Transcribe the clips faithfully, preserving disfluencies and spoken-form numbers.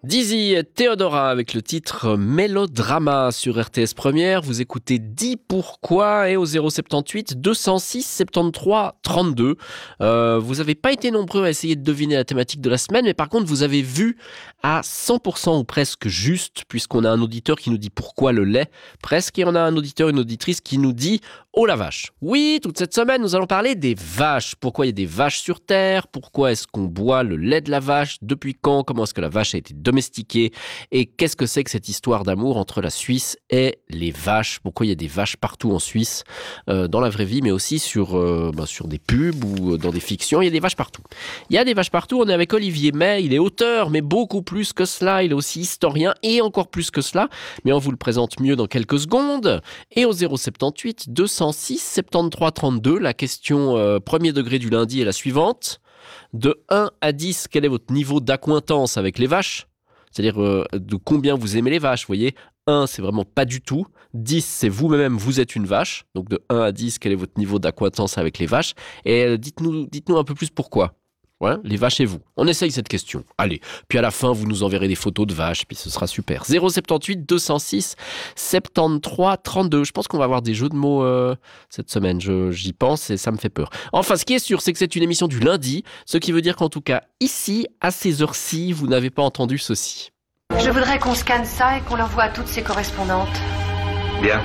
Dizzy et Théodora avec le titre Mélodrama sur R T S Première. Vous écoutez Dis pourquoi et au zéro soixante-dix-huit deux cent six soixante-treize trente-deux. Euh, vous n'avez pas été nombreux à essayer de deviner la thématique de la semaine, mais par contre vous avez vu à cent pour cent ou presque juste, puisqu'on a un auditeur qui nous dit pourquoi le lait, presque, et on a un auditeur, une auditrice qui nous dit oh la vache. Oui, toute cette semaine nous allons parler des vaches. Pourquoi il y a des vaches sur Terre? Pourquoi est-ce qu'on boit le lait de la vache? Depuis quand? Comment est-ce que la vache a été domestiquée? Et qu'est-ce que c'est que cette histoire d'amour entre la Suisse et les vaches? Pourquoi il y a des vaches partout en Suisse, euh, dans la vraie vie, mais aussi sur, euh, ben, sur des pubs ou dans des fictions? Il y a des vaches partout. Il y a des vaches partout. On est avec Olivier May. Il est auteur, mais beaucoup plus que cela. Il est aussi historien et encore plus que cela. Mais on vous le présente mieux dans quelques secondes. Et au zéro soixante-dix-huit deux cent six soixante-treize trente-deux, la question euh, premier degré du lundi est la suivante. De un à dix, quel est votre niveau d'accointance avec les vaches? C'est-à-dire euh, de combien vous aimez les vaches, vous voyez. un, c'est vraiment pas du tout. dix, c'est vous-même, vous êtes une vache. Donc de un à dix, quel est votre niveau d'accointance avec les vaches? Et euh, dites-nous, dites-nous un peu plus pourquoi. Ouais, les vaches et vous. On essaye cette question. Allez. Puis à la fin, vous nous enverrez des photos de vaches, puis ce sera super. zéro soixante-dix-huit deux cent six soixante-treize trente-deux. Je pense qu'on va avoir des jeux de mots euh, cette semaine. Je, j'y pense et ça me fait peur. Enfin, ce qui est sûr, c'est que c'est une émission du lundi, ce qui veut dire qu'en tout cas, ici, à ces heures-ci, vous n'avez pas entendu ceci. Je voudrais qu'on scanne ça et qu'on l'envoie à toutes ses correspondantes. Bien.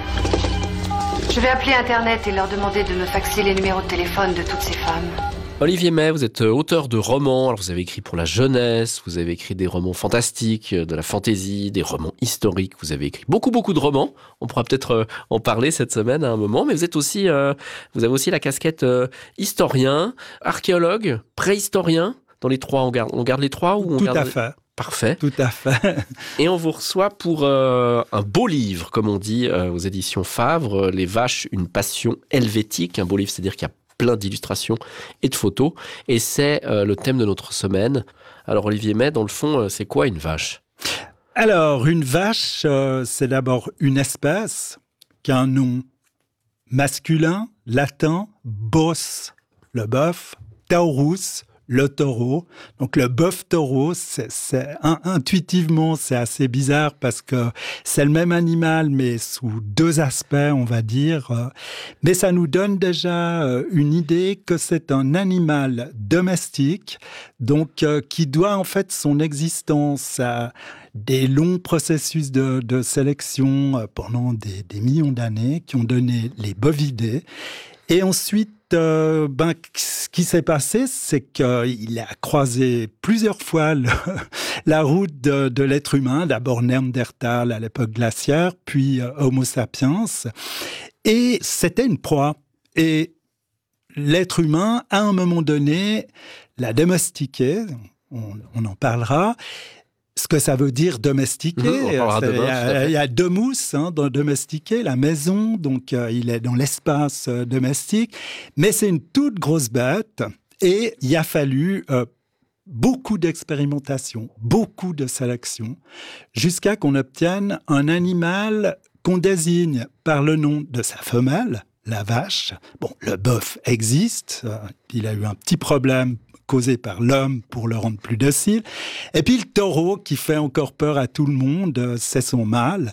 Je vais appeler Internet et leur demander de me faxer les numéros de téléphone de toutes ces femmes. Olivier May, vous êtes auteur de romans. Alors vous avez écrit pour la jeunesse, vous avez écrit des romans fantastiques, de la fantaisie, des romans historiques. Vous avez écrit beaucoup, beaucoup de romans. On pourra peut-être en parler cette semaine à un moment. Mais vous êtes aussi, euh, vous avez aussi la casquette euh, historien, archéologue, préhistorien. Dans les trois, on garde, on garde les trois ou on Tout garde... à fait. Parfait. Tout à fait. Et on vous reçoit pour euh, un beau livre, comme on dit euh, aux éditions Favre, Les vaches, une passion helvétique. Un beau livre, c'est-à-dire qu'il y a plein d'illustrations et de photos. Et c'est euh, le thème de notre semaine. Alors Olivier May, dans le fond, euh, c'est quoi une vache? Alors, une vache, euh, c'est d'abord une espèce qui a un nom masculin, latin, bos, le bœuf, taurus, le taureau. Donc, le bœuf-taureau, c'est, c'est un, intuitivement, c'est assez bizarre parce que c'est le même animal, mais sous deux aspects, on va dire. Mais ça nous donne déjà une idée que c'est un animal domestique, donc euh, qui doit en fait son existence à des longs processus de, de sélection pendant des, des millions d'années qui ont donné les bovidés. Et ensuite, Euh, ben, ce qui s'est passé, c'est qu'il a croisé plusieurs fois le, la route de, de l'être humain, d'abord Néandertal à l'époque glaciaire, puis euh, Homo sapiens, et c'était une proie. Et l'être humain, à un moment donné, l'a domestiqué, on, on en parlera. Ce que ça veut dire domestiquer, mmh, on c'est, demain, il, y a, il y a domus, hein, dans domestiquer, la maison, donc euh, il est dans l'espace euh, domestique, mais c'est une toute grosse bête et il a fallu euh, beaucoup d'expérimentation, beaucoup de sélection, jusqu'à qu'on obtienne un animal qu'on désigne par le nom de sa femelle, la vache. Bon, le bœuf existe, euh, il a eu un petit problème causé par l'homme pour le rendre plus docile. Et puis le taureau, qui fait encore peur à tout le monde, c'est son mâle.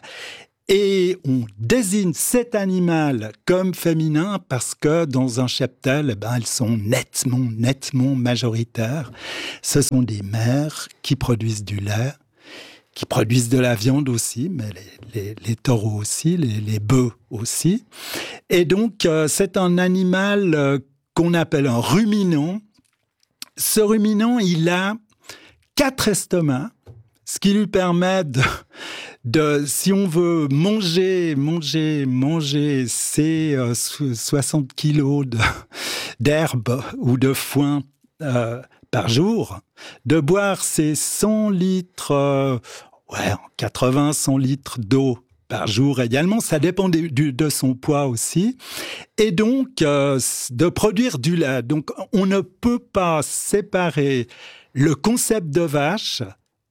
Et on désigne cet animal comme féminin parce que dans un cheptel, eh ben, elles sont nettement, nettement majoritaires. Ce sont des mères qui produisent du lait, qui produisent de la viande aussi, mais les, les, les taureaux aussi, les, les bœufs aussi. Et donc, euh, c'est un animal euh, qu'on appelle un ruminant. Ce ruminant, il a quatre estomacs, ce qui lui permet de, de si on veut manger, manger, manger ses euh, soixante kilos de, d'herbe ou de foin euh, par jour, de boire ses cent litres, euh, ouais, quatre-vingts, cent litres d'eau par jour également, ça dépend de, de, de son poids aussi, et donc euh, de produire du lait. Donc on ne peut pas séparer le concept de vache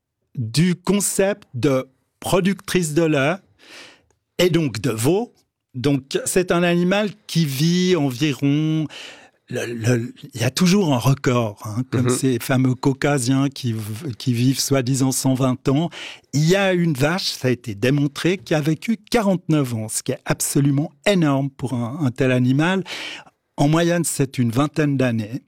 du concept de productrice de lait et donc de veau. Donc c'est un animal qui vit environ le, le, il y a toujours un record, hein, comme mmh. ces fameux caucasiens qui, qui vivent soi-disant cent vingt ans. Il y a une vache, ça a été démontré, qui a vécu quarante-neuf ans, ce qui est absolument énorme pour un, un tel animal. En moyenne, c'est une vingtaine d'années.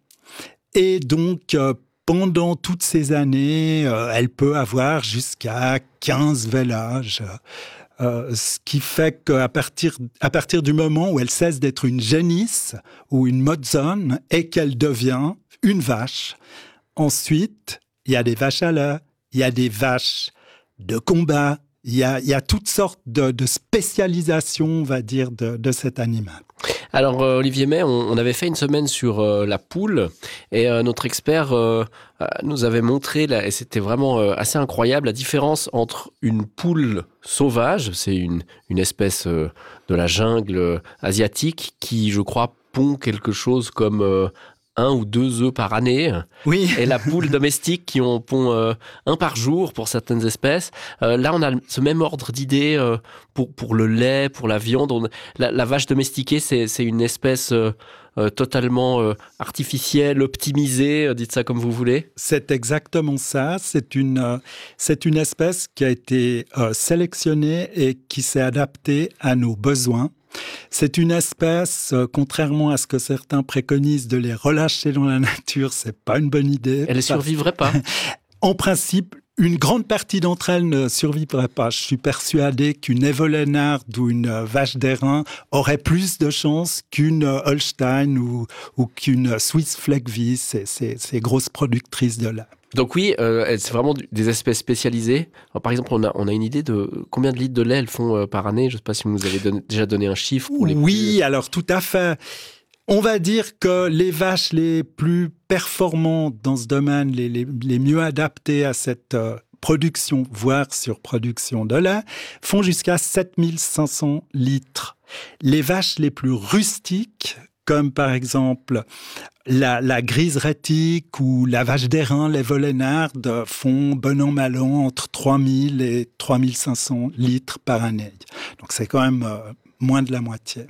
Et donc, euh, pendant toutes ces années, euh, elle peut avoir jusqu'à quinze vélages. Euh, ce qui fait qu'à partir, à partir du moment où elle cesse d'être une génisse ou une modzone et qu'elle devient une vache, ensuite, il y a des vaches à lait, il y a des vaches de combat, il y a, il y a toutes sortes de, de spécialisations, on va dire, de, de cet animal. Alors, euh, Olivier May, on, on avait fait une semaine sur euh, la poule et euh, notre expert euh, nous avait montré, là, et c'était vraiment euh, assez incroyable, la différence entre une poule sauvage, c'est une, une espèce euh, de la jungle euh, asiatique qui, je crois, pond quelque chose comme euh, un ou deux œufs par année. Oui. Et la poule domestique qui en pond euh, un par jour pour certaines espèces. Euh, là, on a ce même ordre d'idée euh, pour, pour le lait, pour la viande. On, la, la vache domestiquée, c'est, c'est une espèce euh, euh, totalement euh, artificielle, optimisée, euh, dites ça comme vous voulez. C'est exactement ça. C'est une, euh, c'est une espèce qui a été euh, sélectionnée et qui s'est adaptée à nos besoins. C'est une espèce, euh, contrairement à ce que certains préconisent de les relâcher dans la nature, c'est pas une bonne idée. Elle ne survivrait pas. En principe, une grande partie d'entre elles ne survivraient pas. Je suis persuadé qu'une Evelenard ou une euh, vache d'airain aurait plus de chances qu'une euh, Holstein ou, ou qu'une Swiss Fleckvieh, ces, ces, ces grosses productrices de lait. Donc oui, euh, c'est vraiment des espèces spécialisées. Alors, par exemple, on a, on a une idée de combien de litres de lait elles font euh, par année. Je ne sais pas si vous nous avez donné, déjà donné un chiffre. Pour les oui, plus... alors tout à fait. On va dire que les vaches les plus performantes dans ce domaine, les, les, les mieux adaptées à cette euh, production, voire surproduction de lait, font jusqu'à sept mille cinq cents litres. Les vaches les plus rustiques, comme par exemple la, la grise rétique ou la vache d'airain, les Volenardes, font bon an mal an entre trois mille et trois mille cinq cents litres par année. Donc c'est quand même euh, moins de la moitié.